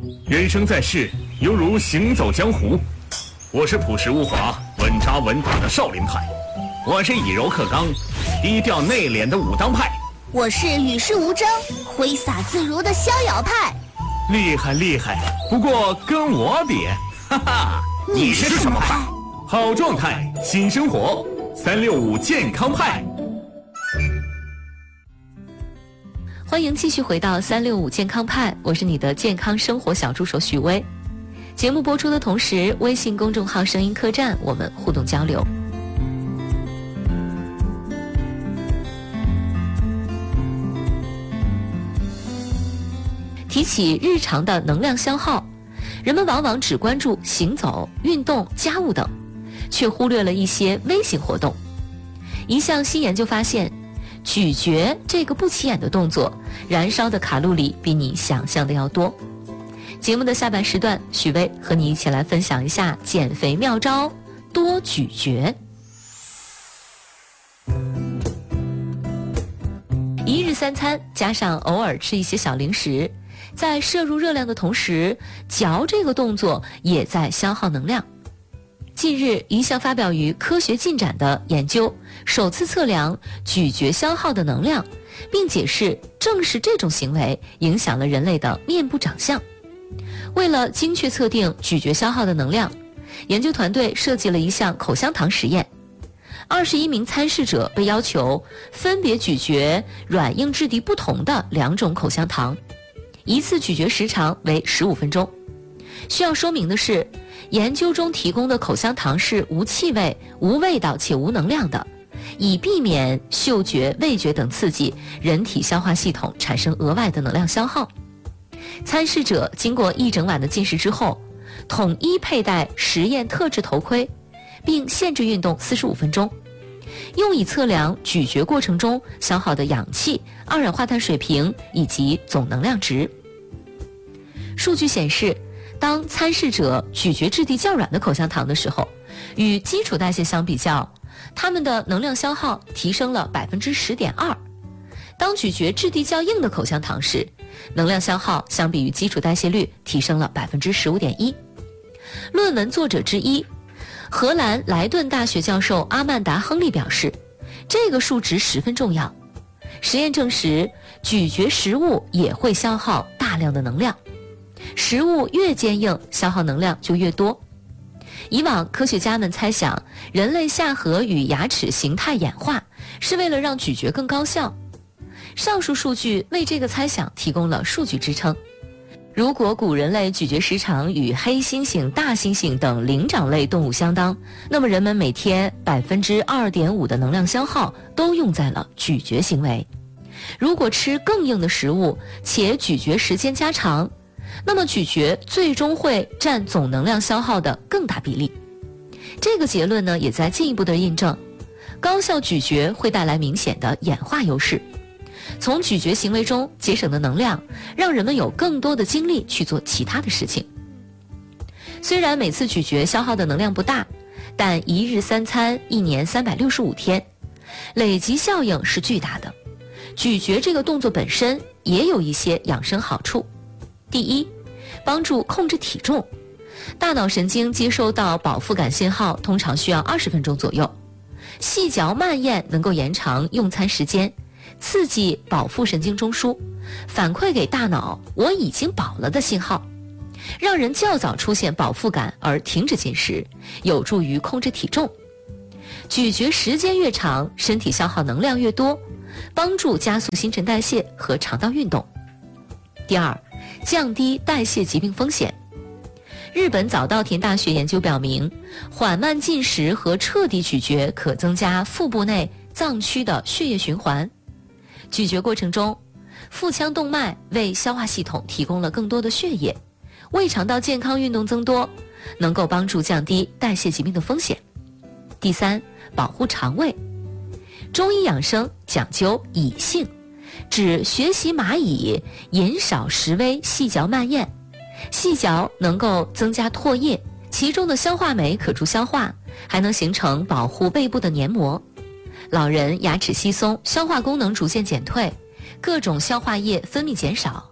人生在世，犹如行走江湖。我是朴实无华、稳扎稳打的少林派，我是以柔克刚、低调内敛的武当派， 我是与世无争、挥洒自如的逍遥派。 厉害厉害，不过跟我比，哈哈， 你是什么派？ 好状态，新生活，365健康派。 欢迎继续回到365健康派，我是你的健康生活小助手许巍。节目播出的同时，微信公众号声音客栈我们互动交流。提起日常的能量消耗，人们往往只关注行走、运动、家务等，却忽略了一些微型活动。一项新研究发现，咀嚼这个不起眼的动作，燃烧的卡路里比你想象的要多。节目的下半时段，许巍和你一起来分享一下减肥妙招：多咀嚼。一日三餐加上偶尔吃一些小零食，在摄入热量的同时，嚼这个动作也在消耗能量。近日，一项发表于《科学进展》的研究首次测量咀嚼消耗的能量，并解释正是这种行为影响了人类的面部长相。为了精确测定咀嚼消耗的能量，研究团队设计了一项口香糖实验。21名参试者被要求分别咀嚼软硬质地不同的2种口香糖，一次咀嚼时长为15分钟。需要说明的是，研究中提供的口香糖是无气味、无味道且无能量的，以避免嗅觉、味觉等刺激人体消化系统产生额外的能量消耗。参试者经过1整晚的进食之后，统一佩戴实验特制头盔，并限制运动45分钟，用以测量咀嚼过程中消耗的氧气、二氧化碳水平以及总能量值。数据显示，当参试者咀嚼质地较软的口香糖的时候，与基础代谢相比较，它们的能量消耗提升了 10.2%。当咀嚼质地较硬的口香糖时，能量消耗相比于基础代谢率提升了 15.1%。论文作者之一，荷兰莱顿大学教授阿曼达·亨利表示，这个数值十分重要。实验证实，咀嚼食物也会消耗大量的能量，食物越坚硬，消耗能量就越多。以往科学家们猜想，人类下颌与牙齿形态演化是为了让咀嚼更高效。上述数据为这个猜想提供了数据支撑。如果古人类咀嚼时长与黑猩猩、大猩猩等灵长类动物相当，那么人们每天 2.5% 的能量消耗都用在了咀嚼行为。如果吃更硬的食物且咀嚼时间加长，那么咀嚼最终会占总能量消耗的更大比例。这个结论呢，也在进一步的印证，高效咀嚼会带来明显的演化优势。从咀嚼行为中节省的能量，让人们有更多的精力去做其他的事情。虽然每次咀嚼消耗的能量不大，但1日3餐，1年365天，累积效应是巨大的。咀嚼这个动作本身也有一些养生好处。第一，帮助控制体重。大脑神经接收到饱腹感信号通常需要20分钟左右，细嚼慢咽能够延长用餐时间，刺激饱腹神经中枢，反馈给大脑我已经饱了的信号，让人较早出现饱腹感而停止进食，有助于控制体重。咀嚼时间越长，身体消耗能量越多，帮助加速新陈代谢和肠道运动。第二，降低代谢疾病风险。日本早稻田大学研究表明，缓慢进食和彻底咀嚼可增加腹部内脏区的血液循环。咀嚼过程中，腹腔动脉为消化系统提供了更多的血液，胃肠道健康运动增多，能够帮助降低代谢疾病的风险。第三，保护肠胃。中医养生讲究以性，指学习蚂蚁，饮少食微，细嚼慢咽。细嚼能够增加唾液，其中的消化酶可助消化，还能形成保护胃部的黏膜。老人牙齿稀松，消化功能逐渐减退，各种消化液分泌减少，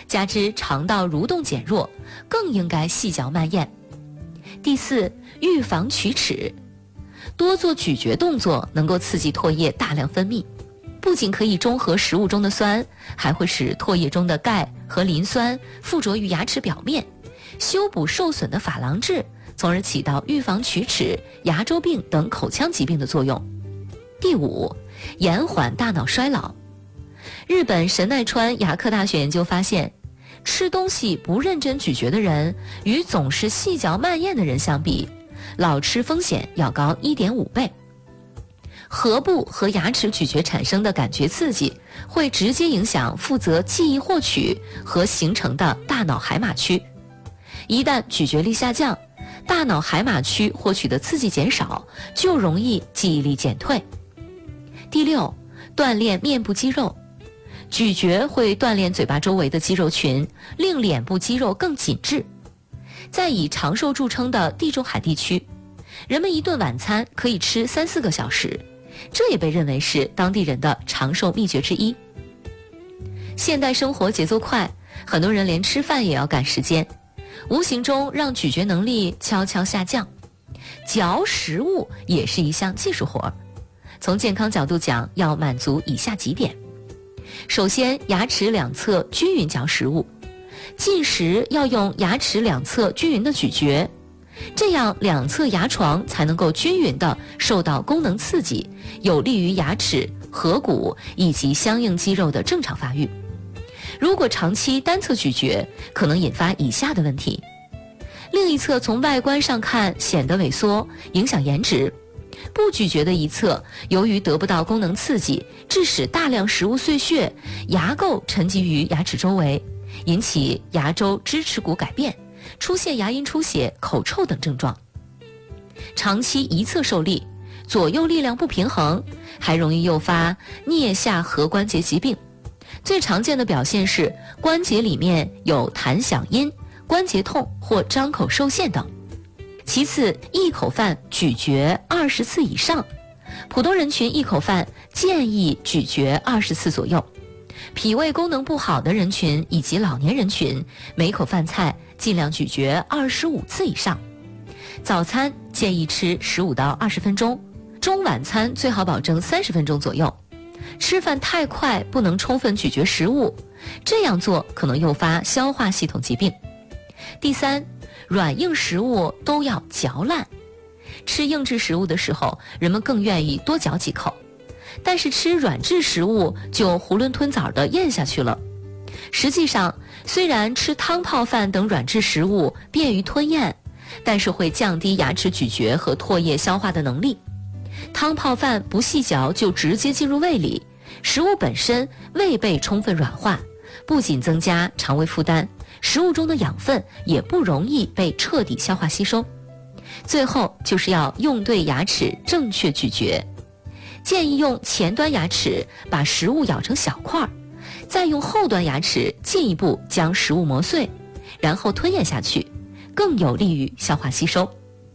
加之肠道蠕动减弱，更应该细嚼慢咽。第4，预防龋齿。多做咀嚼动作能够刺激唾液大量分泌，不仅可以中和食物中的酸，还会使唾液中的钙和磷酸附着于牙齿表面，修补受损的珐琅质，从而起到预防龋齿、牙周病等口腔疾病的作用。第5，延缓大脑衰老。日本神奈川牙科大学研究发现，吃东西不认真咀嚼的人与总是细嚼慢咽的人相比，老吃风险要高 1.5 倍。颌部和牙齿咀嚼产生的感觉刺激会直接影响负责记忆获取和形成的大脑海马区，一旦咀嚼力下降，大脑海马区获取的刺激减少，就容易记忆力减退。第6，锻炼面部肌肉。咀嚼会锻炼嘴巴周围的肌肉群，令脸部肌肉更紧致。在以长寿著称的地中海地区，人们一顿晚餐可以吃3-4个小时，这也被认为是当地人的长寿秘诀之一。现代生活节奏快，很多人连吃饭也要赶时间，无形中让咀嚼能力悄悄下降。嚼食物也是一项技术活，从健康角度讲，要满足以下几点。首先，牙齿两侧均匀嚼食物，进食要用牙齿两侧均匀的咀嚼，这样两侧牙床才能够均匀地受到功能刺激，有利于牙齿、颌骨以及相应肌肉的正常发育。如果长期单侧咀嚼，可能引发以下的问题：另一侧从外观上看显得萎缩，影响颜值；不咀嚼的一侧，由于得不到功能刺激，致使大量食物碎屑、牙垢沉积于牙齿周围，引起牙周支持骨改变，出现牙龈出血、口臭等症状。长期一侧受力，左右力量不平衡，还容易诱发颞下颌关节疾病。最常见的表现是关节里面有弹响音、关节痛或张口受限等。其次，一口饭咀嚼20次以上，普通人群一口饭建议咀嚼20次左右。脾胃功能不好的人群以及老年人群，每口饭菜尽量咀嚼25次以上。早餐建议吃15到20分钟，中晚餐最好保证30分钟左右。吃饭太快，不能充分咀嚼食物，这样做可能诱发消化系统疾病。第三，软硬食物都要嚼烂。吃硬质食物的时候，人们更愿意多嚼几口，但是吃软质食物就囫囵吞枣地咽下去了。实际上，虽然吃汤泡饭等软质食物便于吞咽，但是会降低牙齿咀嚼和唾液消化的能力。汤泡饭不细嚼就直接进入胃里，食物本身未被充分软化，不仅增加肠胃负担，食物中的养分也不容易被彻底消化吸收。最后就是要用对牙齿正确咀嚼，建议用前端牙齿把食物咬成小块，再用后端牙齿进一步将食物磨碎，然后吞咽下去，更有利于消化吸收。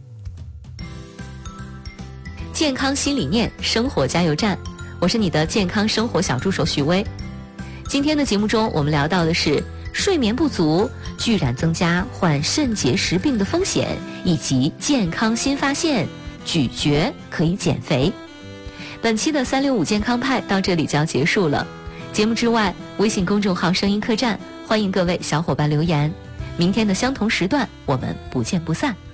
健康新理念，生活加油站，我是你的健康生活小助手徐薇。今天的节目中，我们聊到的是睡眠不足居然增加患肾结石病的风险，以及健康新发现，咀嚼可以减肥。本期的365健康派到这里就要结束了。节目之外，微信公众号声音客栈，欢迎各位小伙伴留言。明天的相同时段，我们不见不散。